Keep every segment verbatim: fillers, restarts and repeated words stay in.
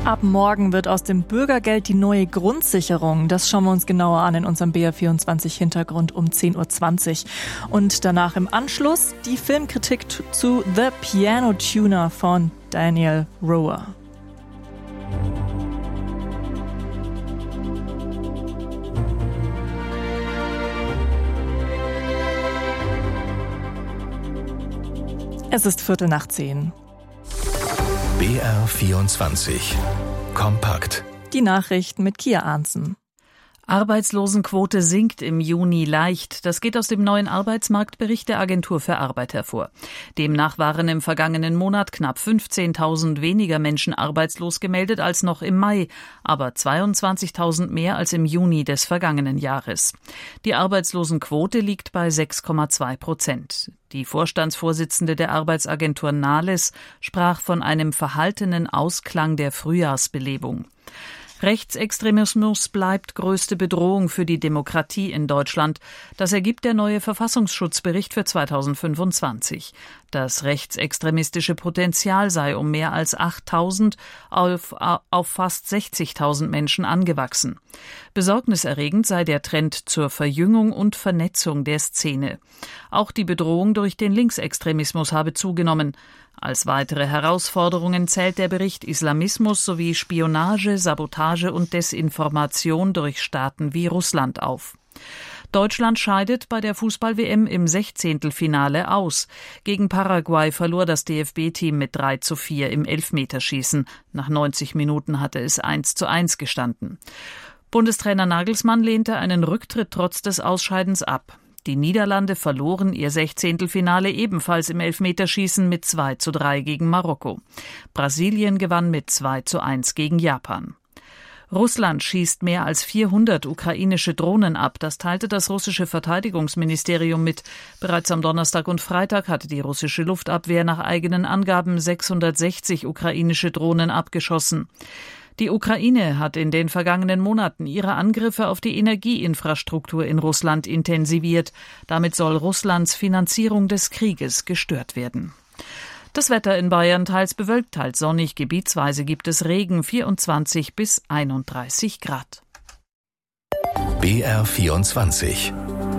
Ab morgen wird aus dem Bürgergeld die neue Grundsicherung. Das schauen wir uns genauer an in unserem B R vierundzwanzig Hintergrund um zehn Uhr zwanzig. Und danach im Anschluss die Filmkritik zu The Piano Tuner von Daniel Roher. Es ist Viertel nach zehn. B R vierundzwanzig. Kompakt. Die Nachrichten mit Kia Arntzen. Arbeitslosenquote sinkt im Juni leicht. Das geht aus dem neuen Arbeitsmarktbericht der Agentur für Arbeit hervor. Demnach waren im vergangenen Monat knapp fünfzehntausend weniger Menschen arbeitslos gemeldet als noch im Mai, aber zweiundzwanzigtausend mehr als im Juni des vergangenen Jahres. Die Arbeitslosenquote liegt bei sechs Komma zwei Prozent. Die Vorstandsvorsitzende der Arbeitsagentur Nahles sprach von einem verhaltenen Ausklang der Frühjahrsbelebung. Rechtsextremismus bleibt größte Bedrohung für die Demokratie in Deutschland. Das ergibt der neue Verfassungsschutzbericht für zweitausendfünfundzwanzig. Das rechtsextremistische Potenzial sei um mehr als achttausend auf, auf fast sechzigtausend Menschen angewachsen. Besorgniserregend sei der Trend zur Verjüngung und Vernetzung der Szene. Auch die Bedrohung durch den Linksextremismus habe zugenommen. Als weitere Herausforderungen zählt der Bericht Islamismus sowie Spionage, Sabotage und Desinformation durch Staaten wie Russland auf. Deutschland scheidet bei der Fußball-W M im Sechzehntelfinale aus. Gegen Paraguay verlor das D F B-Team mit drei zu vier im Elfmeterschießen. Nach neunzig Minuten hatte es eins zu eins gestanden. Bundestrainer Nagelsmann lehnte einen Rücktritt trotz des Ausscheidens ab. Die Niederlande verloren ihr Sechzehntelfinale ebenfalls im Elfmeterschießen mit zwei zu drei gegen Marokko. Brasilien gewann mit zwei zu eins gegen Japan. Russland schießt mehr als vierhundert ukrainische Drohnen ab. Das teilte das russische Verteidigungsministerium mit. Bereits am Donnerstag und Freitag hatte die russische Luftabwehr nach eigenen Angaben sechshundertsechzig ukrainische Drohnen abgeschossen. Die Ukraine hat in den vergangenen Monaten ihre Angriffe auf die Energieinfrastruktur in Russland intensiviert. Damit soll Russlands Finanzierung des Krieges gestört werden. Das Wetter in Bayern teils bewölkt, teils sonnig. Gebietsweise gibt es Regen, vierundzwanzig bis einunddreißig Grad. B R vierundzwanzig.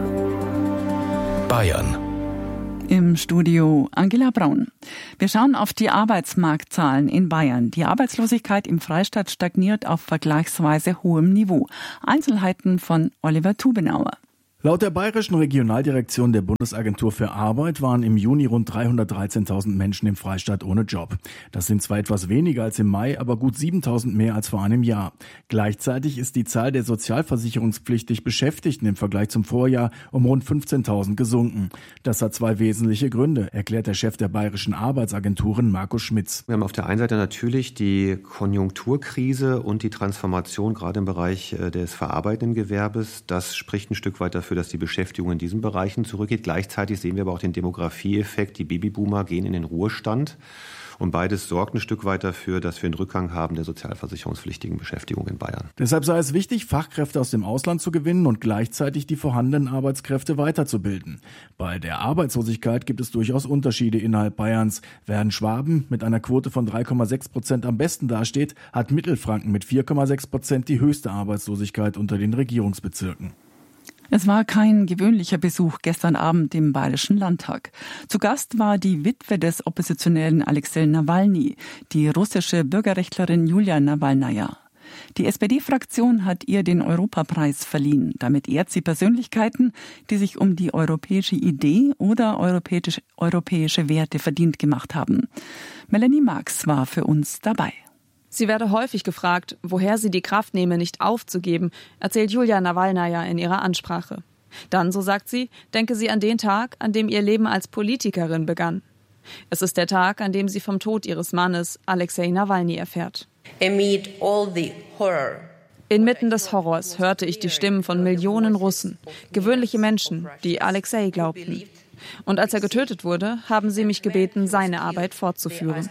Bayern. Im Studio Angela Braun. Wir schauen auf die Arbeitsmarktzahlen in Bayern. Die Arbeitslosigkeit im Freistaat stagniert auf vergleichsweise hohem Niveau. Einzelheiten von Oliver Tubenauer. Laut der Bayerischen Regionaldirektion der Bundesagentur für Arbeit waren im Juni rund dreihundertdreizehntausend Menschen im Freistaat ohne Job. Das sind zwar etwas weniger als im Mai, aber gut siebentausend mehr als vor einem Jahr. Gleichzeitig ist die Zahl der sozialversicherungspflichtig Beschäftigten im Vergleich zum Vorjahr um rund fünfzehntausend gesunken. Das hat zwei wesentliche Gründe, erklärt der Chef der Bayerischen Arbeitsagenturen Markus Schmitz. Wir haben auf der einen Seite natürlich die Konjunkturkrise und die Transformation gerade im Bereich des verarbeitenden Gewerbes. Das spricht ein Stück weit dafür, dass die Beschäftigung in diesen Bereichen zurückgeht. Gleichzeitig sehen wir aber auch den Demografieeffekt. Die Babyboomer gehen in den Ruhestand. Und beides sorgt ein Stück weit dafür, dass wir einen Rückgang haben der sozialversicherungspflichtigen Beschäftigung in Bayern. Deshalb sei es wichtig, Fachkräfte aus dem Ausland zu gewinnen und gleichzeitig die vorhandenen Arbeitskräfte weiterzubilden. Bei der Arbeitslosigkeit gibt es durchaus Unterschiede innerhalb Bayerns. Während Schwaben mit einer Quote von drei Komma sechs Prozent am besten dasteht, hat Mittelfranken mit vier Komma sechs Prozent die höchste Arbeitslosigkeit unter den Regierungsbezirken. Es war kein gewöhnlicher Besuch gestern Abend im Bayerischen Landtag. Zu Gast war die Witwe des Oppositionellen Alexei Nawalny, die russische Bürgerrechtlerin Julia Nawalnaja. Die S P D-Fraktion hat ihr den Europapreis verliehen. Damit ehrt sie Persönlichkeiten, die sich um die europäische Idee oder europäische, europäische Werte verdient gemacht haben. Melanie Marx war für uns dabei. Sie werde häufig gefragt, woher sie die Kraft nehme, nicht aufzugeben, erzählt Julia Nawalnaja in ihrer Ansprache. Dann, so sagt sie, denke sie an den Tag, an dem ihr Leben als Politikerin begann. Es ist der Tag, an dem sie vom Tod ihres Mannes Alexei Nawalny erfährt. Inmitten des Horrors hörte ich die Stimmen von Millionen Russen, gewöhnliche Menschen, die Alexei glaubten. Und als er getötet wurde, haben sie mich gebeten, seine Arbeit fortzuführen.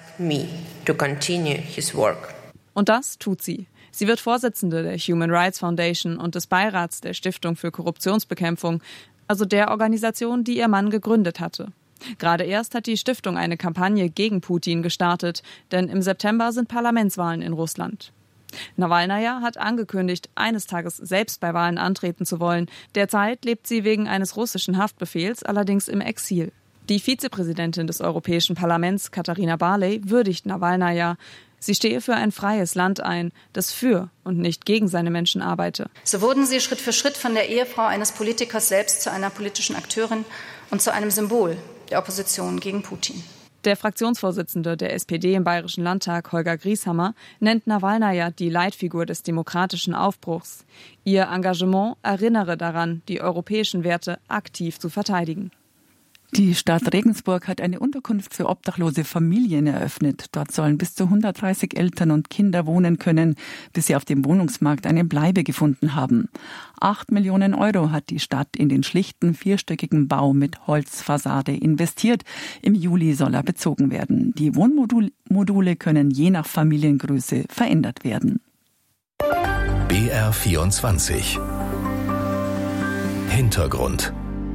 Und das tut sie. Sie wird Vorsitzende der Human Rights Foundation und des Beirats der Stiftung für Korruptionsbekämpfung, also der Organisation, die ihr Mann gegründet hatte. Gerade erst hat die Stiftung eine Kampagne gegen Putin gestartet, denn im September sind Parlamentswahlen in Russland. Nawalnaja hat angekündigt, eines Tages selbst bei Wahlen antreten zu wollen. Derzeit lebt sie wegen eines russischen Haftbefehls allerdings im Exil. Die Vizepräsidentin des Europäischen Parlaments, Katharina Barley, würdigt Nawalnaja. Sie stehe für ein freies Land ein, das für und nicht gegen seine Menschen arbeite. So wurden sie Schritt für Schritt von der Ehefrau eines Politikers selbst zu einer politischen Akteurin und zu einem Symbol der Opposition gegen Putin. Der Fraktionsvorsitzende der S P D im Bayerischen Landtag, Holger Grieshammer, nennt Nawalnaja die Leitfigur des demokratischen Aufbruchs. Ihr Engagement erinnere daran, die europäischen Werte aktiv zu verteidigen. Die Stadt Regensburg hat eine Unterkunft für obdachlose Familien eröffnet. Dort sollen bis zu hundertdreißig Eltern und Kinder wohnen können, bis sie auf dem Wohnungsmarkt eine Bleibe gefunden haben. Acht Millionen Euro hat die Stadt in den schlichten, vierstöckigen Bau mit Holzfassade investiert. Im Juli soll er bezogen werden. Die Wohnmodule können je nach Familiengröße verändert werden. B R vierundzwanzig Hintergrund.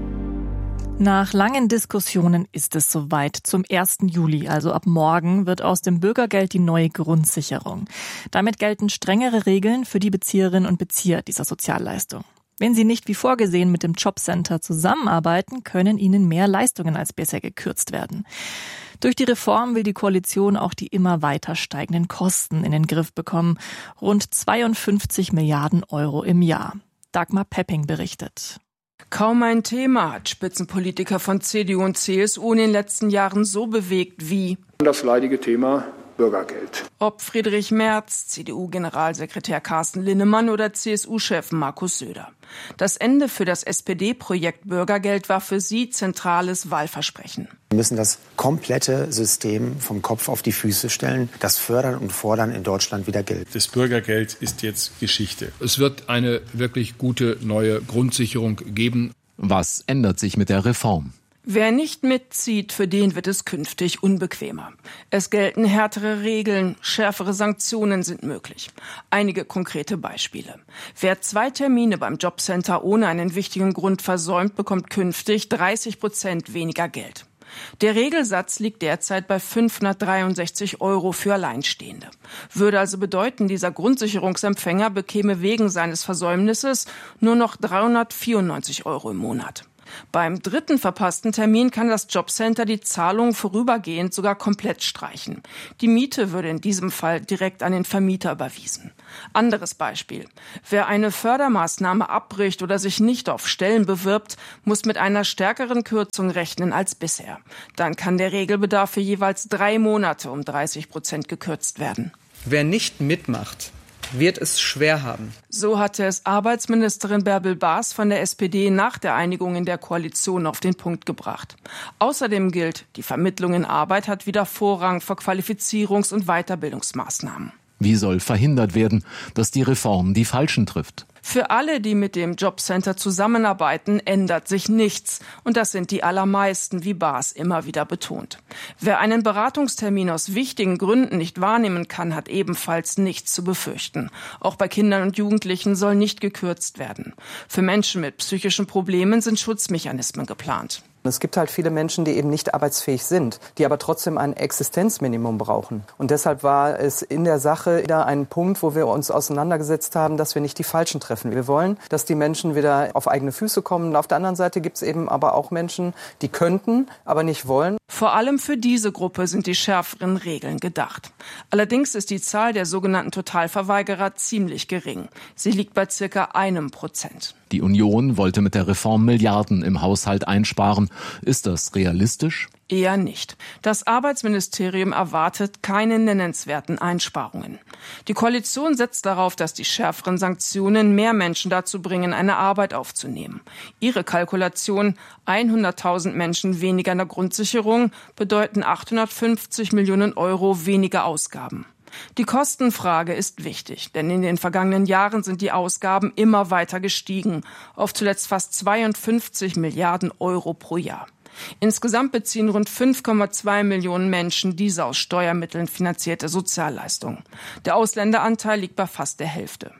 Nach langen Diskussionen ist es soweit. Zum ersten Juli, also ab morgen, wird aus dem Bürgergeld die neue Grundsicherung. Damit gelten strengere Regeln für die Bezieherinnen und Bezieher dieser Sozialleistung. Wenn sie nicht wie vorgesehen mit dem Jobcenter zusammenarbeiten, können ihnen mehr Leistungen als bisher gekürzt werden. Durch die Reform will die Koalition auch die immer weiter steigenden Kosten in den Griff bekommen. Rund zweiundfünfzig Milliarden Euro im Jahr. Dagmar Pepping berichtet. Kaum ein Thema hat Spitzenpolitiker von C D U und C S U in den letzten Jahren so bewegt wie das leidige Thema Bürgergeld. Ob Friedrich Merz, C D U-Generalsekretär Carsten Linnemann oder C S U-Chef Markus Söder. Das Ende für das S P D-Projekt Bürgergeld war für sie zentrales Wahlversprechen. Wir müssen das komplette System vom Kopf auf die Füße stellen. Das Fördern und Fordern in Deutschland wieder gilt. Das Bürgergeld ist jetzt Geschichte. Es wird eine wirklich gute neue Grundsicherung geben. Was ändert sich mit der Reform? Wer nicht mitzieht, für den wird es künftig unbequemer. Es gelten härtere Regeln, schärfere Sanktionen sind möglich. Einige konkrete Beispiele. Wer zwei Termine beim Jobcenter ohne einen wichtigen Grund versäumt, bekommt künftig dreißig Prozent weniger Geld. Der Regelsatz liegt derzeit bei fünfhundertdreiundsechzig Euro für Alleinstehende. Würde also bedeuten, dieser Grundsicherungsempfänger bekäme wegen seines Versäumnisses nur noch dreihundertvierundneunzig Euro im Monat. Beim dritten verpassten Termin kann das Jobcenter die Zahlung vorübergehend sogar komplett streichen. Die Miete würde in diesem Fall direkt an den Vermieter überwiesen. Anderes Beispiel. Wer eine Fördermaßnahme abbricht oder sich nicht auf Stellen bewirbt, muss mit einer stärkeren Kürzung rechnen als bisher. Dann kann der Regelbedarf für jeweils drei Monate um dreißig Prozent gekürzt werden. Wer nicht mitmacht, wird es schwer haben. So hatte es Arbeitsministerin Bärbel Baas von der S P D nach der Einigung in der Koalition auf den Punkt gebracht. Außerdem gilt, die Vermittlung in Arbeit hat wieder Vorrang vor Qualifizierungs- und Weiterbildungsmaßnahmen. Wie soll verhindert werden, dass die Reform die Falschen trifft? Für alle, die mit dem Jobcenter zusammenarbeiten, ändert sich nichts. Und das sind die allermeisten, wie Baas immer wieder betont. Wer einen Beratungstermin aus wichtigen Gründen nicht wahrnehmen kann, hat ebenfalls nichts zu befürchten. Auch bei Kindern und Jugendlichen soll nicht gekürzt werden. Für Menschen mit psychischen Problemen sind Schutzmechanismen geplant. Es gibt halt viele Menschen, die eben nicht arbeitsfähig sind, die aber trotzdem ein Existenzminimum brauchen. Und deshalb war es in der Sache wieder ein Punkt, wo wir uns auseinandergesetzt haben, dass wir nicht die Falschen treffen. Wir wollen, dass die Menschen wieder auf eigene Füße kommen. Und auf der anderen Seite gibt es eben aber auch Menschen, die könnten, aber nicht wollen. Vor allem für diese Gruppe sind die schärferen Regeln gedacht. Allerdings ist die Zahl der sogenannten Totalverweigerer ziemlich gering. Sie liegt bei circa einem Prozent. Die Union wollte mit der Reform Milliarden im Haushalt einsparen. Ist das realistisch? Eher nicht. Das Arbeitsministerium erwartet keine nennenswerten Einsparungen. Die Koalition setzt darauf, dass die schärferen Sanktionen mehr Menschen dazu bringen, eine Arbeit aufzunehmen. Ihre Kalkulation, hunderttausend Menschen weniger in der Grundsicherung, bedeuten achthundertfünfzig Millionen Euro weniger Ausgaben. Die Kostenfrage ist wichtig, denn in den vergangenen Jahren sind die Ausgaben immer weiter gestiegen, auf zuletzt fast zweiundfünfzig Milliarden Euro pro Jahr. Insgesamt beziehen rund fünf Komma zwei Millionen Menschen diese aus Steuermitteln finanzierte Sozialleistung. Der Ausländeranteil liegt bei fast der Hälfte.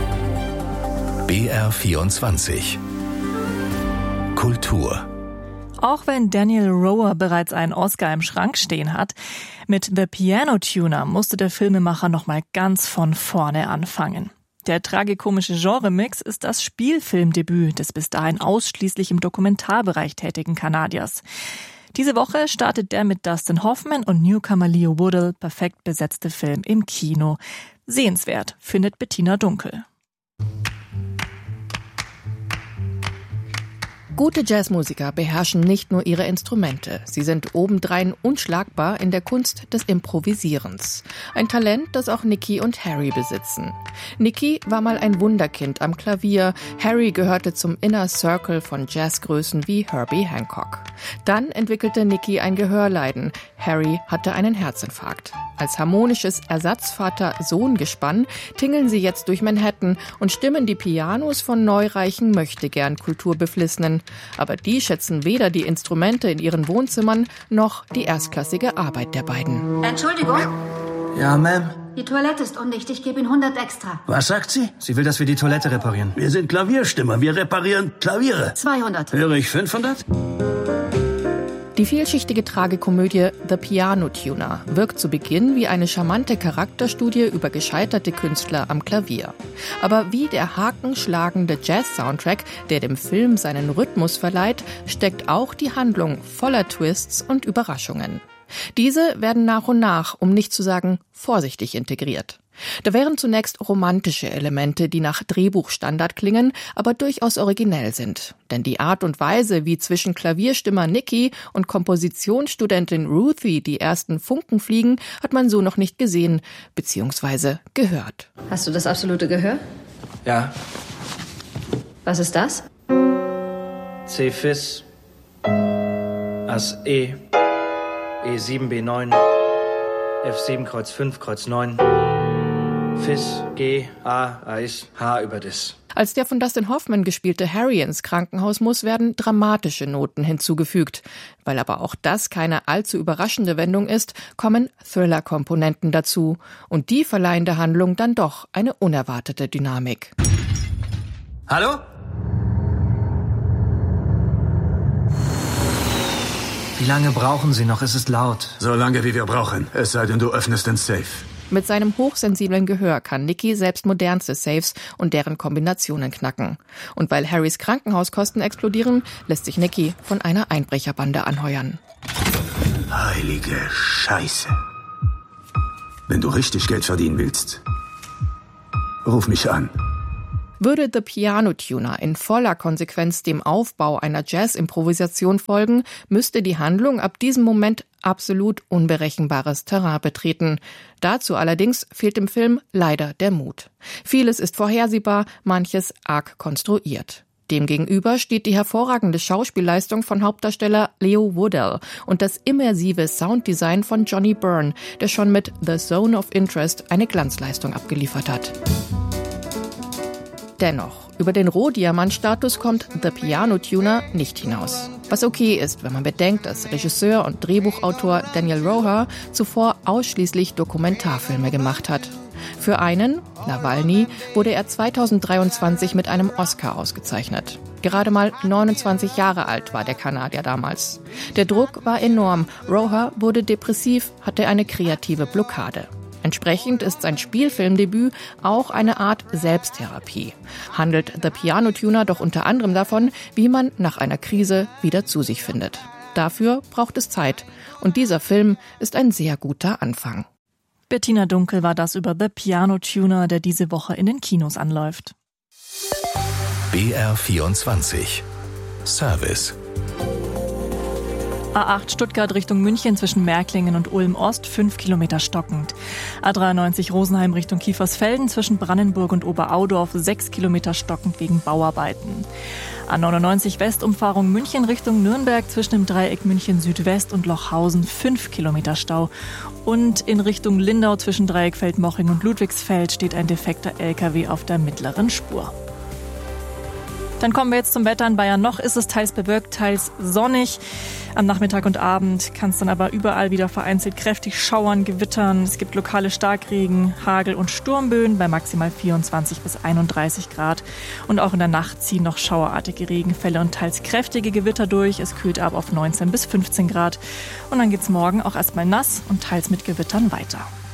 B R vierundzwanzig Kultur. Auch wenn Daniel Roher bereits einen Oscar im Schrank stehen hat, mit The Piano Tuner musste der Filmemacher nochmal ganz von vorne anfangen. Der tragikomische Genremix ist das Spielfilmdebüt des bis dahin ausschließlich im Dokumentarbereich tätigen Kanadiers. Diese Woche startet der mit Dustin Hoffman und Newcomer Leo Woodall perfekt besetzte Film im Kino. Sehenswert, findet Bettina Dunkel. Gute Jazzmusiker beherrschen nicht nur ihre Instrumente, sie sind obendrein unschlagbar in der Kunst des Improvisierens. Ein Talent, das auch Nicky und Harry besitzen. Nicky war mal ein Wunderkind am Klavier, Harry gehörte zum Inner Circle von Jazzgrößen wie Herbie Hancock. Dann entwickelte Nicky ein Gehörleiden, Harry hatte einen Herzinfarkt. Als harmonisches Ersatzvater-Sohn-Gespann tingeln sie jetzt durch Manhattan und stimmen die Pianos von neureichen Möchtegern-Kulturbeflissenen. Aber die schätzen weder die Instrumente in ihren Wohnzimmern noch die erstklassige Arbeit der beiden. Entschuldigung? Ja, Ma'am? Die Toilette ist undicht, ich gebe Ihnen hundert extra. Was sagt sie? Sie will, dass wir die Toilette reparieren. Wir sind Klavierstimmer, wir reparieren Klaviere. zweihundert. Höre ich fünfhundert? Die vielschichtige Tragikomödie The Piano Tuner wirkt zu Beginn wie eine charmante Charakterstudie über gescheiterte Künstler am Klavier. Aber wie der hakenschlagende Jazz-Soundtrack, der dem Film seinen Rhythmus verleiht, steckt auch die Handlung voller Twists und Überraschungen. Diese werden nach und nach, um nicht zu sagen vorsichtig integriert. Da wären zunächst romantische Elemente, die nach Drehbuchstandard klingen, aber durchaus originell sind. Denn die Art und Weise, wie zwischen Klavierstimmer Nicky und Kompositionsstudentin Ruthie die ersten Funken fliegen, hat man so noch nicht gesehen bzw. gehört. Hast du das absolute Gehör? Ja. Was ist das? C Fis, Ass E, E sieben B neun, F sieben Kreuz fünf Kreuz neun. Fis, G, A, Eis, H über Dis. Als der von Dustin Hoffman gespielte Harry ins Krankenhaus muss, werden dramatische Noten hinzugefügt. Weil aber auch das keine allzu überraschende Wendung ist, kommen Thriller-Komponenten dazu. Und die verleihen der Handlung dann doch eine unerwartete Dynamik. Hallo? Wie lange brauchen Sie noch? Es ist laut. So lange, wie wir brauchen. Es sei denn, du öffnest den Safe. Mit seinem hochsensiblen Gehör kann Nicky selbst modernste Safes und deren Kombinationen knacken. Und weil Harrys Krankenhauskosten explodieren, lässt sich Nicky von einer Einbrecherbande anheuern. Heilige Scheiße. Wenn du richtig Geld verdienen willst, ruf mich an. Würde The Piano Tuner in voller Konsequenz dem Aufbau einer Jazz-Improvisation folgen, müsste die Handlung ab diesem Moment absolut unberechenbares Terrain betreten. Dazu allerdings fehlt dem Film leider der Mut. Vieles ist vorhersehbar, manches arg konstruiert. Demgegenüber steht die hervorragende Schauspielleistung von Hauptdarsteller Leo Woodall und das immersive Sounddesign von Johnny Byrne, der schon mit The Zone of Interest eine Glanzleistung abgeliefert hat. Dennoch, über den Rohdiamant-Status kommt The Piano Tuner nicht hinaus. Was okay ist, wenn man bedenkt, dass Regisseur und Drehbuchautor Daniel Roher zuvor ausschließlich Dokumentarfilme gemacht hat. Für einen, Nawalny, wurde er zweitausenddreiundzwanzig mit einem Oscar ausgezeichnet. Gerade mal neunundzwanzig Jahre alt war der Kanadier damals. Der Druck war enorm. Roher wurde depressiv, hatte eine kreative Blockade. Entsprechend ist sein Spielfilmdebüt auch eine Art Selbsttherapie. Handelt The Piano Tuner doch unter anderem davon, wie man nach einer Krise wieder zu sich findet. Dafür braucht es Zeit. Und dieser Film ist ein sehr guter Anfang. Bettina Dunkel war das über The Piano Tuner, der diese Woche in den Kinos anläuft. B R vierundzwanzig Service. A acht Stuttgart Richtung München zwischen Märklingen und Ulm-Ost, fünf Kilometer stockend. A dreiundneunzig Rosenheim Richtung Kiefersfelden zwischen Brandenburg und Oberaudorf, sechs Kilometer stockend wegen Bauarbeiten. A neunundneunzig Westumfahrung München Richtung Nürnberg zwischen dem Dreieck München Südwest und Lochhausen, fünf Kilometer Stau. Und in Richtung Lindau zwischen Dreieck Feldmoching und Ludwigsfeld steht ein defekter L K W auf der mittleren Spur. Dann kommen wir jetzt zum Wetter in Bayern. Noch ist es teils bewölkt, teils sonnig. Am Nachmittag und Abend kann es dann aber überall wieder vereinzelt kräftig schauern, gewittern. Es gibt lokale Starkregen, Hagel und Sturmböen bei maximal vierundzwanzig bis einunddreißig Grad. Und auch in der Nacht ziehen noch schauerartige Regenfälle und teils kräftige Gewitter durch. Es kühlt ab auf neunzehn bis fünfzehn Grad. Und dann geht's morgen auch erstmal nass und teils mit Gewittern weiter.